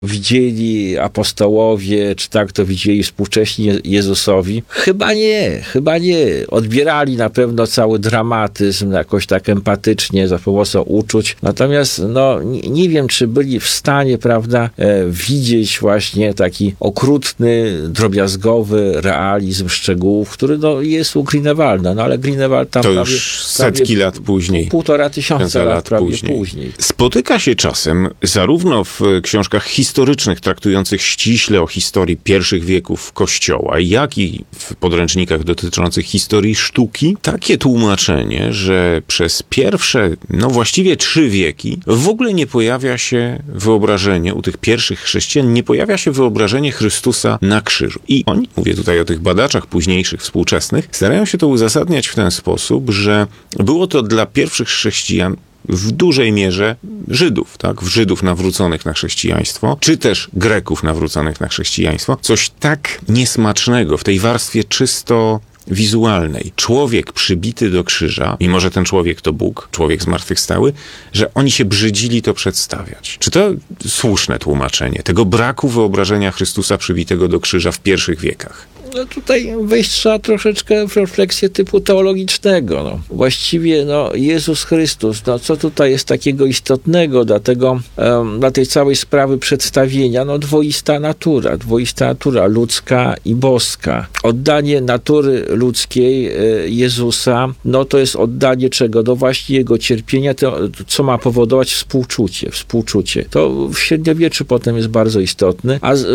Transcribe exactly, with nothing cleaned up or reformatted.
widzieli apostołowie, czy tak to widzieli współcześni Jezusowi? Chyba nie, chyba nie. Odbierali na pewno cały dramatyzm jakoś tak empatycznie, za pomocą uczuć. Natomiast no, nie, nie wiem, czy byli w stanie, prawda, e, widzieć właśnie taki okrutny, drobiazgowy realizm szczegółów, który no, jest u Grünewalda, no ale Grünewald tam to prawie, już setki prawie lat później. Półtora tysiąca lat, lat prawie później. później. Spotyka się czasem zarówno w książkach historycznych traktujących ściśle o historii pierwszych wieków Kościoła, jak i w podręcznikach dotyczących historii sztuki, takie tłumaczenie, że przez pierwsze, no właściwie trzy wieki w ogóle nie pojawia się wyobrażenie, u tych pierwszych chrześcijan nie pojawia się wyobrażenie Chrystusa na krzyżu. I oni, mówię tutaj o tych badaczach późniejszych, współczesnych, starają się to uzasadniać w ten sposób, że było to dla pierwszych chrześcijan w dużej mierze Żydów, tak? W Żydów nawróconych na chrześcijaństwo, czy też Greków nawróconych na chrześcijaństwo, coś tak niesmacznego w tej warstwie czysto wizualnej. Człowiek przybity do krzyża, mimo że ten człowiek to Bóg, człowiek zmartwychwstały, że oni się brzydzili to przedstawiać. Czy to słuszne tłumaczenie tego braku wyobrażenia Chrystusa przybitego do krzyża w pierwszych wiekach? No tutaj wejść trzeba troszeczkę w refleksję typu teologicznego. No. Właściwie no, Jezus Chrystus, no, co tutaj jest takiego istotnego dla, tego, um, dla tej całej sprawy przedstawienia? No dwoista natura, dwoista natura ludzka i boska. Oddanie natury ludzkiej e, Jezusa, no to jest oddanie czego? No właśnie Jego cierpienia, to, co ma powodować współczucie, współczucie. To w średniowieczu potem jest bardzo istotne, a z,